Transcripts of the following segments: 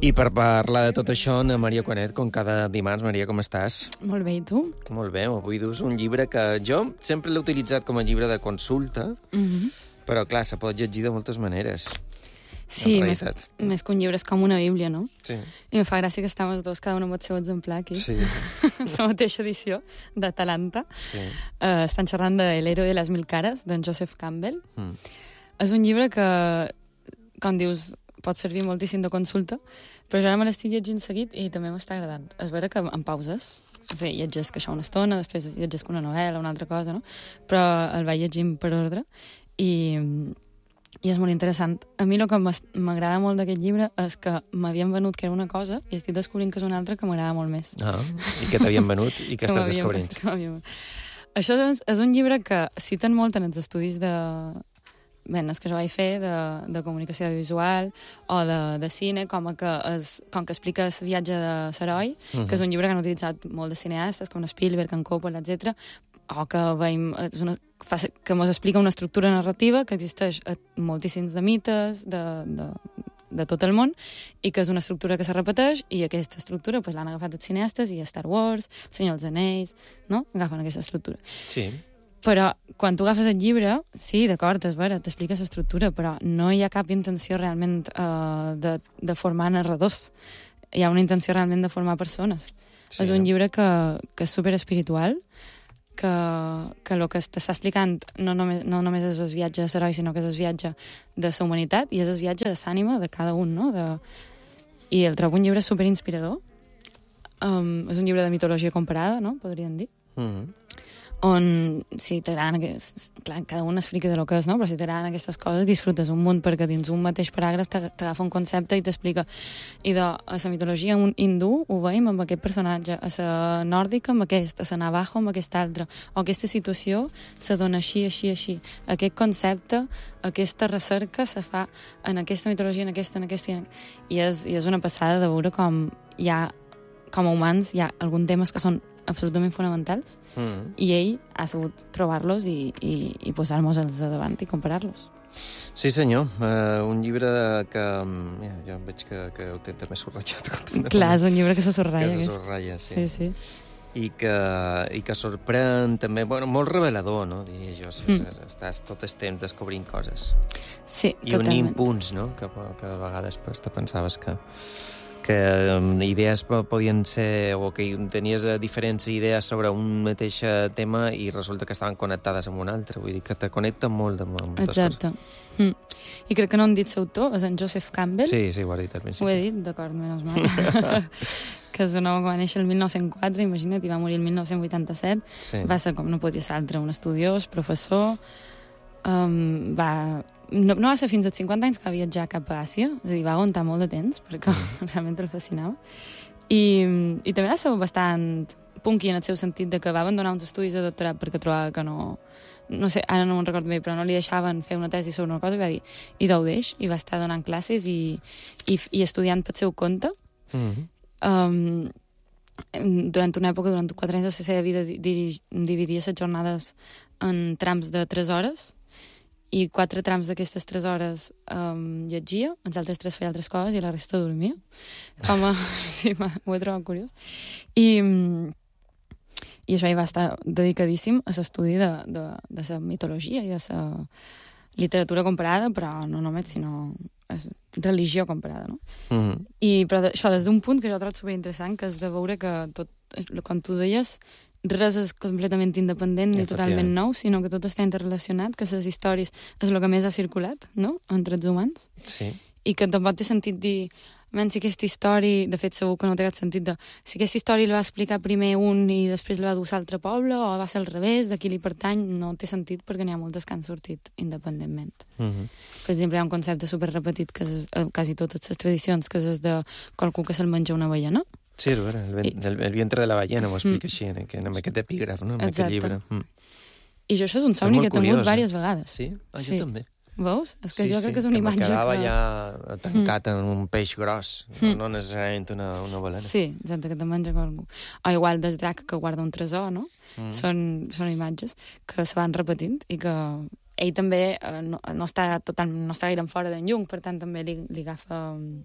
I per parlar de tot això, Ana Maria Cuanet, com cada dimarts. Maria, com estàs? Molt bé, i tu? Molt bé, avui dus un llibre que jo sempre l'he utilitzat com a llibre de consulta, però clar, se pot llegir de moltes maneres. Sí, més que un llibre és com una bíblia, no? Sí. I em fa gràcia que estem els dos, cada un amb el seu exemplar aquí. Sí. La mateixa edició d'Atalanta. Sí. Estan xerrant de El héroe de les mil cares, d'en Joseph Campbell. És un llibre que, com dius, pot servir moltíssim de consulta, però jo ara me l'estic llegint seguit i també m'està agradant. És vera que en pauses, o sigui, llegesc això una estona, després llegesc una novel·la, una altra cosa, no? Però el vaig llegint per ordre i és molt interessant. A mi el que m'agrada molt d'aquest llibre és que m'havien venut que era una cosa i estic descobrint que és una altra que m'agrada molt més. Ah, i que t'havien venut i que estàs descobrint. Això és un llibre que citen molt en els estudis és que jo vaig fer de comunicació audiovisual o de cine, com que explica el viatge de l'heroi, que és un llibre que han utilitzat molt de cineastes, com Spielberg, en Coppola, etc. O que veiem que ens explica una estructura narrativa que existeix a moltíssims de mites de tot el món i que és una estructura que se repeteix i aquesta estructura l'han agafat els cineastes i a Star Wars, El Senyor dels Anells, no? Agafen aquesta estructura. Sí. Però quan tu agafes el llibre, sí, d'acord, és vera, t'expliques l'estructura, però no hi ha cap intenció realment de formar narradors. Hi ha una intenció realment de formar persones. Sí, és un llibre que és superespiritual, que el que t'està explicant no només és el viatge de l'heroi, sinó que és el viatge de la humanitat i és el viatge de l'ànima de cada un, no? I el trobo un llibre superinspirador. És un llibre de mitologia comparada, no? Podríem dir. On, si t'agraden... Clar, cada un és friqui de lo que és, no? Però si t'agraden aquestes coses, disfrutes un munt, perquè dins un mateix paràgraf t'agafa un concepte i t'explica. I a la mitologia hindú ho veiem amb aquest personatge, a la nòrdica amb aquest, a la navajo amb aquest altre, o aquesta situació se dona així, així, així. Aquest concepte, aquesta recerca se fa en aquesta mitologia, en aquesta... I és una passada de veure com hi ha, com a humans, hi ha alguns temes que són absolutament fonamentals i ell ha sabut trobar-los i posar-nos-els a davant i comparar-los. Sí, senyor. Un llibre que... jo veig que ho té també subratllat. Clar, és un llibre que se subratlla. Que se subratlla, sí. Sí. I que sorprèn també, bueno, molt revelador, no? Diria jo. Estàs tot el temps descobrint coses. Sí, i totalment. I unint punts, no? Que a vegades te pensaves que idees podien ser, o que tenies diferents idees sobre un mateix tema i resulta que estaven connectades amb un altre. Vull dir que te connecten molt amb moltes Exacte. Coses. I crec que no han dit l'autor, és en Joseph Campbell. Sí, ho he dit al principi. Ho he dit? D'acord, menys mal. Que és un home que va néixer el 1904, imagina't, i va morir el 1987. Sí. Va ser, com no podia ser altre, un estudiós, professor. No va ser fins als 50 anys que va viatjar cap a Àsia, és a dir, va aguantar molt de temps, perquè realment el fascinava. I també va ser bastant punky en el seu sentit de que va abandonar uns estudis de doctorat perquè trobava que no sé, ara no me'n recordo bé, però no li deixaven fer una tesi sobre una cosa, i va dir, i d'ho deix, i va estar donant classes i estudiant pel seu compte. Durant una època, durant 4 anys de la seva vida, dividia les jornades en trams de 3 hores, i 4 trams d'aquestes 3 hores llegia, els altres 3 feia altres coses i la resta dormia. Sí, ho he trobat curiós. I això hi va estar dedicadíssim a l'estudi de la mitologia i de la literatura comparada, però no només, sinó religió comparada, no? Però això des d'un punt que jo trobo superinteressant, que és de veure que tot, com tu deies, res és completament independent ni totalment nou, sinó que tot està interrelacionat, que les històries és el que més ha circulat, no?, entre els humans. Sí. I que tampoc té sentit dir, si aquesta història, de fet segur que no té cap sentit de, si aquesta història la va explicar primer un i després la va dur a l'altre poble, o va ser al revés, de qui li pertany, no té sentit perquè n'hi ha moltes que han sortit independentment. Per exemple, hi ha un concepte superrepetit que és quasi totes les tradicions, que és de qualcú que se'l menja una avellana. Sí, el vientre de la ballena ho explica així, en aquest epígraf, no? En aquest llibre. I això és un somni que he tingut diverses vegades. Sí? Jo també. Veus? És que jo crec que és una imatge que... quedava ja tancat en un peix gros, no necessàriament una balena. Sí, exacte, que te menja qualcú. O igual del drac que guarda un tresor, no? Són imatges que se van repetint i que ell també no està gaire en fora d'en Jung, per tant també li agafa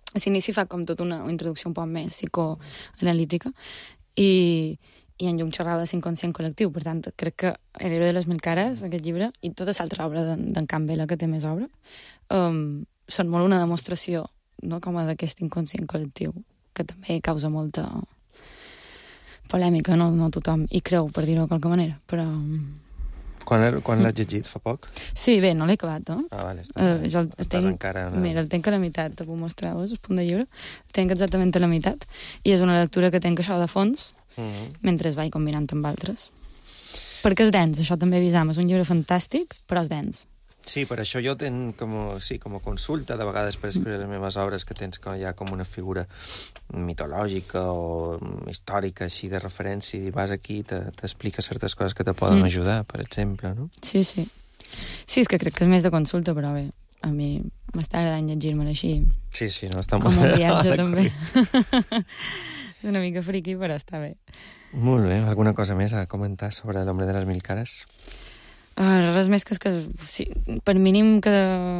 L'inici fa com tota una introducció un poc més psicoanalítica i en llum xerrava de l'inconscient col·lectiu. Per tant, crec que El héroe de les mil cares, aquest llibre, i tota l'altra obra d'en Campbell, que té més obra, són molt una demostració, no?, com a d'aquest inconscient col·lectiu, que també causa molta polèmica, no tothom hi creu, per dir-ho de qualque manera, però... Quan l'has llegit? Fa poc? Sí, bé, no l'he acabat, no? Ah, vale, estàs encara... Mira, el tenc a la meitat, te puc mostrar-vos, el punt de llibre. El tenc exactament a la meitat, i és una lectura que tenc això de fons, mentre es vaig combinant amb altres. Perquè és dens, això també avisam, és un llibre fantàstic, però és dens. Sí, per això jo tenc com a consulta, de vegades per escriure les meves obres, que tens ja com una figura mitològica o històrica així de referència, i vas aquí i t'explica certes coses que te poden ajudar, per exemple, no? Sí. Sí, és que crec que és més de consulta, però bé, a mi m'està agradant llegir-me'l així. Sí, no, està molt bé. Com un viatge, també. És una mica friqui, però està bé. Molt bé. Alguna cosa més a comentar sobre l'Hombre de les mil cares? Res més que sí, per mínim que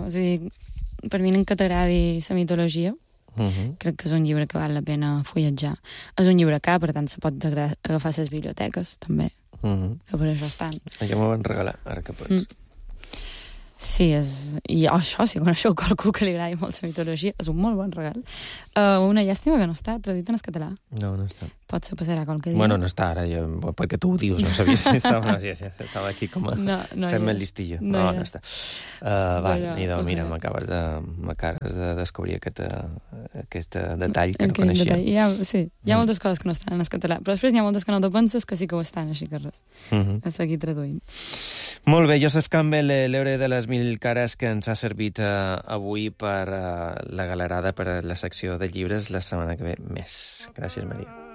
t'agradi la mitologia, crec que és un llibre que val la pena fulletjar. És un llibre car, per tant, se pot agafar a les biblioteques, també, que per això estan. Jo m'ho van regalar, ara que pots. Sí, i això, si coneixeu qualcú que li agradi molt la mitologia, és un molt bon regal. Una llàstima que no està traduït en català. No està. Potser passarà qualque dia. Bueno, no està ara, perquè tu ho dius, no sabia si estava... Sí, estava aquí com fent-me el listillo. No està. Idò, mira, m'acabes de descobrir aquest detall que no coneixia. Sí, hi ha moltes coses que no estan en català, però després hi ha moltes que no te penses que sí que ho estan, així que res. A seguir traduint. Molt bé, Joseph Campbell, l'héroe de les mil cares, que ens ha servit avui per la galerada, per la secció de llibres. La setmana que ve més. Gràcies, Maria.